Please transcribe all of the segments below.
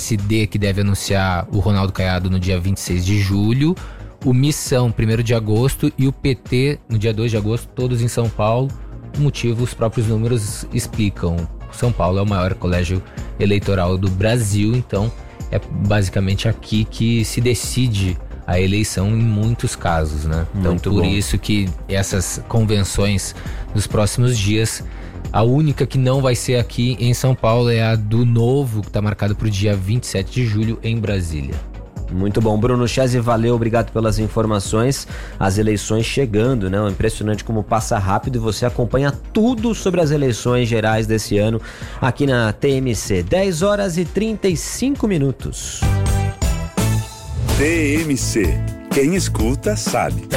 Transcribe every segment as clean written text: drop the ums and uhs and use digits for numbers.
PSD, que deve anunciar o Ronaldo Caiado no dia 26 de julho, o Missão, 1º de agosto, e o PT, no dia 2 de agosto, todos em São Paulo. O motivo, os próprios números explicam. São Paulo é o maior colégio eleitoral do Brasil, então é basicamente aqui que se decide a eleição em muitos casos, né? Então, Muito por bom. isso que essas convenções dos próximos dias, a única que não vai ser aqui em São Paulo é a do Novo, que está marcada para o dia 27 de julho em Brasília. Muito bom. Bruno Chesi, valeu, obrigado pelas informações. As eleições chegando, né? Impressionante como passa rápido e você acompanha tudo sobre as eleições gerais desse ano aqui na TMC. 10 horas e 35 minutos. TMC. Quem escuta sabe.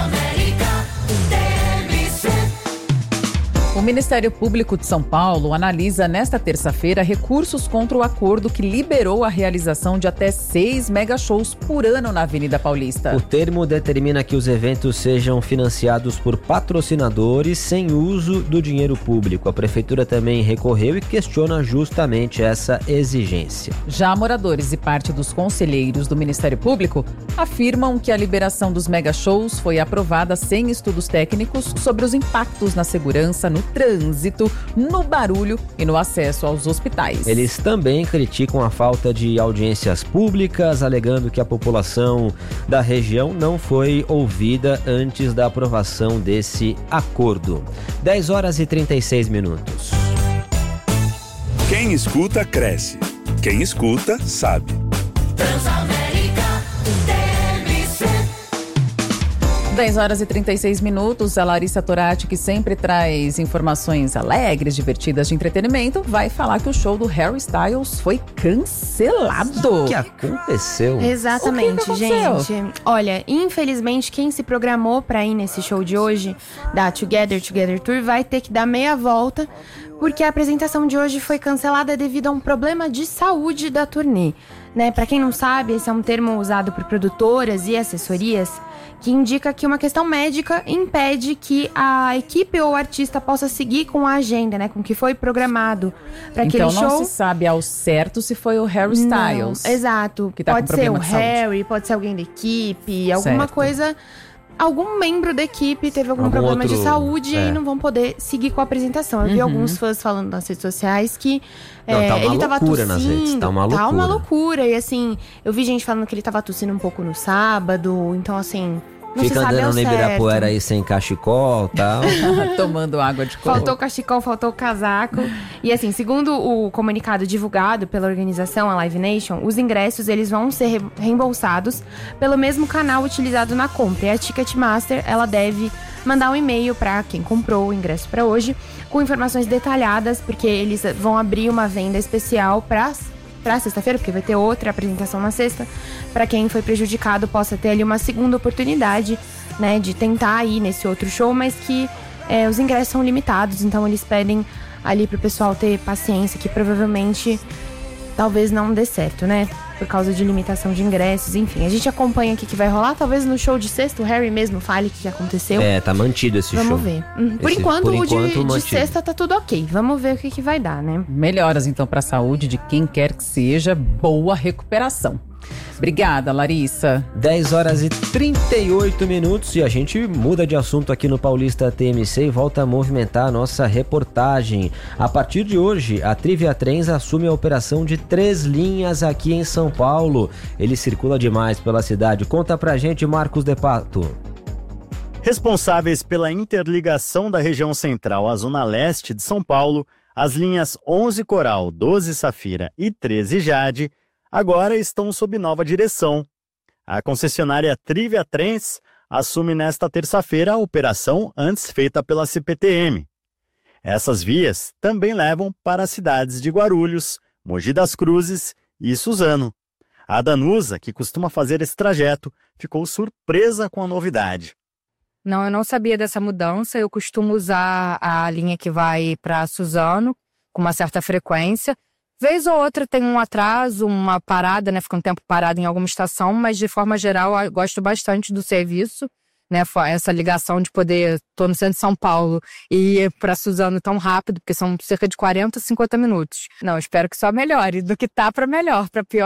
O Ministério Público de São Paulo analisa nesta terça-feira recursos contra o acordo que liberou a realização de até 6 mega-shows por ano na Avenida Paulista. O termo determina que os eventos sejam financiados por patrocinadores sem uso do dinheiro público. A Prefeitura também recorreu e questiona justamente essa exigência. Já moradores e parte dos conselheiros do Ministério Público afirmam que a liberação dos mega-shows foi aprovada sem estudos técnicos sobre os impactos na segurança, no trânsito, no barulho e no acesso aos hospitais. Eles também criticam a falta de audiências públicas, alegando que a população da região não foi ouvida antes da aprovação desse acordo. 10 horas e 36 minutos. Quem escuta, cresce. Quem escuta, sabe. 10 horas e 36 minutos, a Larissa Torati, que sempre traz informações alegres, divertidas de entretenimento, vai falar que o show do Harry Styles foi cancelado. O que aconteceu? Exatamente, O que aconteceu? gente. Olha, infelizmente, quem se programou pra ir nesse show de hoje, da Together Tour, vai ter que dar meia volta, porque a apresentação de hoje foi cancelada devido a um problema de saúde da turnê. Né? Pra quem não sabe, esse é um termo usado por produtoras e assessorias que indica que uma questão médica impede que a equipe ou o artista possa seguir com a agenda, né? Com o que foi programado para aquele show. Então não se sabe ao certo se foi o Harry Styles. Não, exato. Que tá pode com ser o problema de saúde. Harry, pode ser alguém da equipe, alguma Certo. coisa... Algum membro da equipe teve algum problema outro- de saúde é. e não vão poder seguir com a apresentação. Eu vi alguns fãs falando nas redes sociais que Não, tá uma ele tava loucura tossindo. nas redes, tá uma Tá uma loucura. loucura. E assim, eu vi gente falando que ele tava tossindo um pouco no sábado. Então assim, não Fica se sabe andando ao no certo. Ibirapuera aí sem cachecol e tal. Tomando água de coco. Faltou cachecol, faltou casaco. E assim, segundo o comunicado divulgado pela organização, a Live Nation, os ingressos eles vão ser reembolsados pelo mesmo canal utilizado na compra. E a Ticketmaster, ela deve mandar um e-mail para quem comprou o ingresso para hoje, com informações detalhadas, porque eles vão abrir uma venda especial para sexta-feira, porque vai ter outra apresentação na sexta, para quem foi prejudicado possa ter ali uma segunda oportunidade, né, de tentar ir nesse outro show, mas que os ingressos são limitados, então eles pedem ali pro pessoal ter paciência, que provavelmente talvez não dê certo, né, por causa de limitação de ingressos, enfim. A gente acompanha o que vai rolar, talvez no show de sexta o Harry mesmo fale o que aconteceu. Tá mantido esse show. Vamos ver. Por Esse- enquanto, por o enquanto, de mantido. sexta tá tudo ok. Vamos ver o que vai dar, né? Melhoras então para a saúde de quem quer que seja. Boa recuperação. Obrigada, Larissa. 10 horas e 38 minutos e a gente muda de assunto aqui no Paulista TMC e volta a movimentar a nossa reportagem. A partir de hoje, a Trivia Trens assume a operação de 3 linhas aqui em São Paulo. Ele circula demais pela cidade. Conta pra gente, Marcos De Pato. Responsáveis pela interligação da região central à zona leste de São Paulo, as linhas 11 Coral, 12 Safira e 13 Jade agora estão sob nova direção. A concessionária Trivia Trens assume nesta terça-feira a operação antes feita pela CPTM. Essas vias também levam para as cidades de Guarulhos, Mogi das Cruzes e Suzano. A Danusa, que costuma fazer esse trajeto, ficou surpresa com a novidade. Não, eu não sabia dessa mudança. Eu costumo usar a linha que vai para Suzano com uma certa frequência. Vez ou outra tem um atraso, uma parada, né? Fica um tempo parado em alguma estação, mas de forma geral eu gosto bastante do serviço, né? Essa ligação de poder, tô no centro de São Paulo e ir para Suzano tão rápido, porque são cerca de 40, 50 minutos. Não, espero que só melhore, do que tá para melhor, para pior